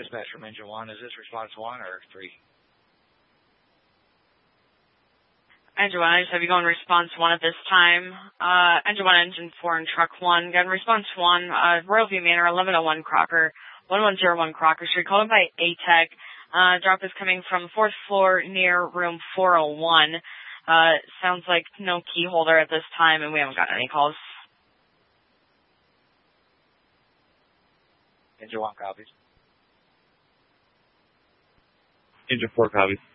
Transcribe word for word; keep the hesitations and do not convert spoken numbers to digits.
Dispatch from Engine one. Is this response one or three? Engine one, I just have you going response one at this time. Uh, engine one, engine four, and truck one. Got response one, uh, Royalview Manor, eleven oh one Crocker, one one zero one Crocker Street. Called by A TEC. Uh, drop is coming from fourth floor near room four oh one. Uh, sounds like no key holder at this time, and we haven't got any calls. Engine one copies. Engine four copies.